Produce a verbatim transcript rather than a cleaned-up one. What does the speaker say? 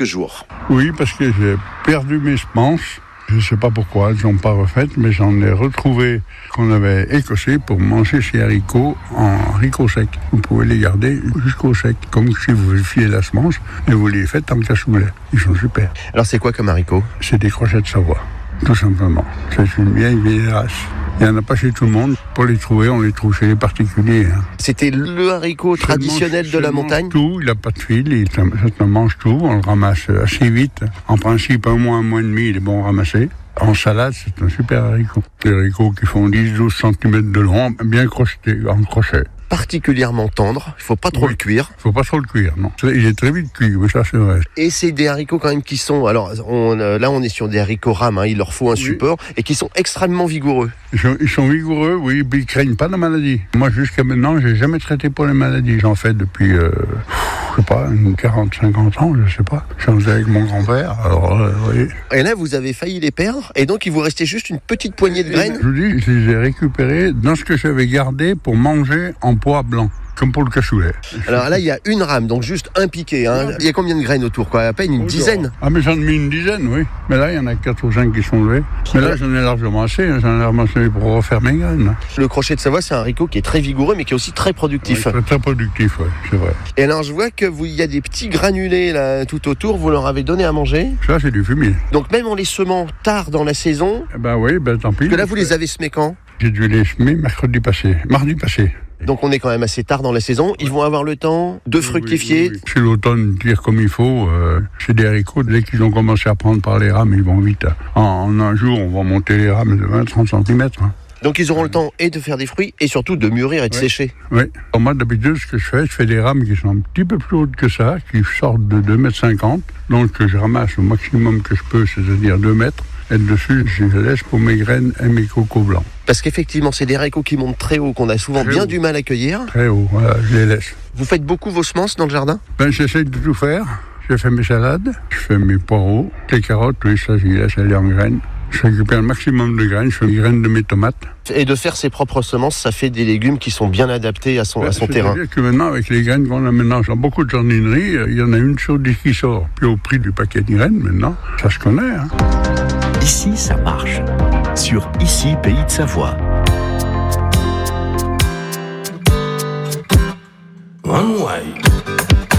quelques jours. Oui, parce que j'ai perdu mes semences. Je ne sais pas pourquoi, elles ne sont pas refaites, mais j'en ai retrouvé qu'on avait écossé pour manger ces haricots en haricots secs. Vous pouvez les garder jusqu'au sec, comme si vous fiez la semence et vous les faites en cassoulet. Ils sont super. Alors c'est quoi comme haricot ? C'est des crochets de Savoie, tout simplement. C'est une vieille vieille race. Il n'y en a pas chez tout le monde. Pour les trouver, on les trouve chez les particuliers. Hein. C'était le haricot Ça traditionnel mange, de la ça montagne ? mange tout, il n'a pas de fil, il, ça, ça mange tout, on le ramasse assez vite. En principe, un mois, un mois et demi, il est bon ramasser. En salade, c'est un super haricot. Des haricots qui font dix à douze centimètres de long, bien crochetés, en crochet. Particulièrement tendre, il ne faut pas trop Oui. le cuire. Il ne faut pas trop le cuire, non. Il est très vite cuit, oui, ça c'est vrai. Et c'est des haricots quand même qui sont... Alors on, euh, là on est sur des haricots rames, hein, il leur faut un Oui. support, et qui sont extrêmement vigoureux. Ils sont, ils sont vigoureux, oui, puis ils craignent pas de maladie. Moi, jusqu'à maintenant, j'ai jamais traité pour les maladies. J'en fais depuis, euh, je sais pas, quarante, cinquante ans, je sais pas. J'en faisais avec mon grand-père, alors, euh, oui. Et là vous avez failli les perdre, et donc il vous restait juste une petite poignée de graines. Je vous dis, je les ai récupérés dans ce que j'avais gardé pour manger en pois blanc. Comme pour le cassoulet. Alors là il y a une rame, donc juste un piqué. Hein. Il y a combien de graines autour, quoi ? À peine une dizaine. Ah, mais j'en ai mis une dizaine, oui. Mais là, il y en a quatre ou cinq qui sont levés. Mais là, j'en ai largement assez. Hein. J'en ai largement assez pour refaire mes graines. Le crochet de Savoie, c'est un haricot qui est très vigoureux, mais qui est aussi très productif. Oui, très, très productif, oui, c'est vrai. Et alors, je vois que vous, il y a des petits granulés là tout autour. Vous leur avez donné à manger. Ça, c'est du fumier. Donc même en les semant tard dans la saison. Eh ben oui, ben tant pis. Parce que là, vous les avez semés quand ? J'ai dû les semer mercredi passé, mardi passé. Donc on est quand même assez tard dans la saison. Ils vont avoir le temps de fructifier. Oui, oui, oui. C'est l'automne, dire comme il faut. Euh, c'est des haricots. Dès qu'ils ont commencé à prendre par les rames, ils vont vite. En, en un jour, on va monter les rames de vingt à trente centimètres. Hein. Donc ils auront le temps et de faire des fruits et surtout de mûrir et de oui. sécher. Oui. Alors moi, d'habitude, ce que je fais, je fais des rames qui sont un petit peu plus hautes que ça, qui sortent de deux mètres cinquante. Donc je ramasse au maximum que je peux, c'est-à-dire deux mètres. Et dessus, je les laisse pour mes graines et mes cocos blancs. Parce qu'effectivement, c'est des haricots qui montent très haut, qu'on a souvent Très bien haut. du mal à cueillir. Très haut, voilà, je les laisse. Vous faites beaucoup vos semences dans le jardin ? Ben, j'essaie de tout faire. Je fais mes salades, je fais mes poireaux, les carottes, oui, ça, je les laisse aller en graines. Je récupère le maximum de graines, je fais les graines de mes tomates. Et de faire ses propres semences, ça fait des légumes qui sont bien adaptés à son, Ben, à son terrain. C'est-à-dire que maintenant, avec les graines qu'on a maintenant, dans beaucoup de jardineries, il y en a une sur dix qui sort. Puis au prix du paquet de graines, maintenant, ça se connaît. Hein. Ici, ça marche. Sur Ici, Pays de Savoie.